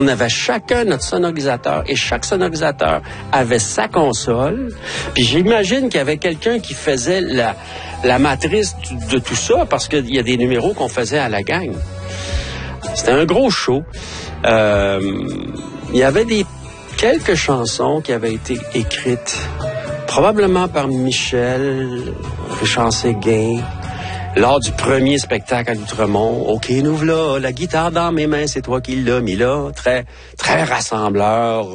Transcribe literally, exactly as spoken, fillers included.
On avait chacun notre sonorisateur et chaque sonorisateur avait sa console. Puis j'imagine qu'il y avait quelqu'un qui faisait la, la matrice de tout ça parce qu'il y a des numéros qu'on faisait à la gang. C'était un gros show. Euh, il y avait des quelques chansons qui avaient été écrites probablement par Michel, Richard Séguin, lors du premier spectacle à l'Outremont. OK, nous voilà, la guitare dans mes mains, c'est toi qui l'as mis là. Très, très rassembleur.